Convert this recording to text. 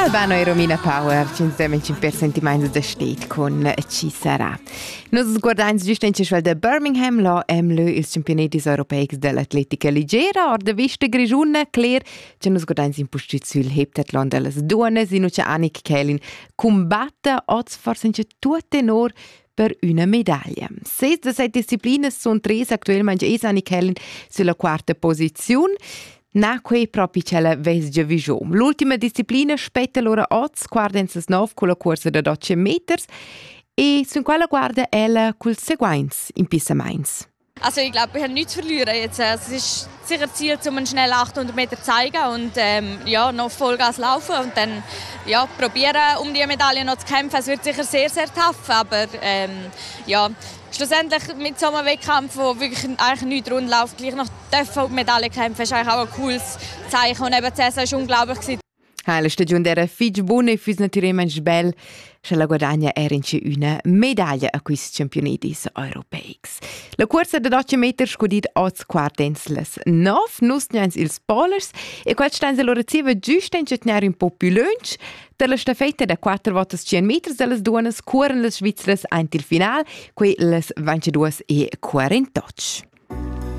Albano e Romina Power, ci insieme per sentimenti da state con ci sarà. Nos guardamos giustamente il de Birmingham, là emlö ils campionati europei dell'atletica leggera, or da vista grigiuna, clear, ci nos guardamos in posto sul heptathlon delle donne, sino che Annik Kellin combatte, oz forse tutte nor per una medaglia. 6 de 7 discipline sono 3 attualmente e Annik Kellin sulla quarta posizione. Nacque proprio c'è la vesgia vision. L'ultima disciplina spetta l'ora 8, quardenza 9 con la corsa da 12 metri e su quella guarda ella col seguenz in Pisa Mainz. Also ich glaube, wir haben nichts zu verlieren jetzt. Es ist sicher Ziel, um einen schnellen 800 Meter zu zeigen und noch Vollgas laufen und dann probieren, um die Medaille noch zu kämpfen. Es wird sicher sehr, sehr tough, aber schlussendlich mit so einem Wettkampf, wo wirklich eigentlich nichts rund läuft, gleich noch die Medaille kämpfen, ist eigentlich auch ein cooles Zeichen und eben die Saison war unglaublich gewesen. La stagione era fitch buona e fus naturalmente bella, se la guadagna era una medaglia a questi campionati europei. La corsa da 12 metri scudit 8 quartensles 9, nus nians ils polars e qual stanza loro ziva giusto in cetnare un po' più lunch. Per la staffetta da 4 volte 100 metri delle donne corren le svizzere anche il finale, qui le 22 e 48.